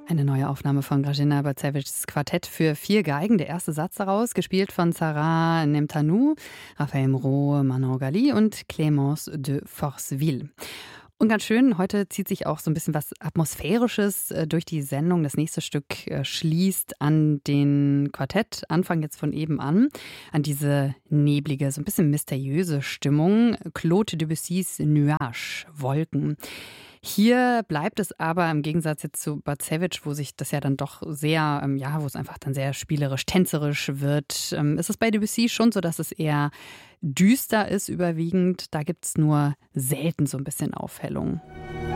Eine neue Aufnahme von Grażyna Bacevics Quartett für 4 Geigen. Der erste Satz daraus, gespielt von Sarah Nemtanou, Raphael Moreau, Manon Gali und Clémence de Forceville. Und ganz schön, heute zieht sich auch so ein bisschen was Atmosphärisches durch die Sendung. Das nächste Stück schließt an den Quartettanfang jetzt von eben an diese neblige, so ein bisschen mysteriöse Stimmung. Claude Debussys Nuage, Wolken. Hier bleibt es aber im Gegensatz jetzt zu Bacevic, wo sich das ja dann doch sehr, wo es einfach dann sehr spielerisch, tänzerisch wird, ist es bei Debussy schon so, dass es eher düster ist überwiegend. Da gibt es nur selten so ein bisschen Aufhellung.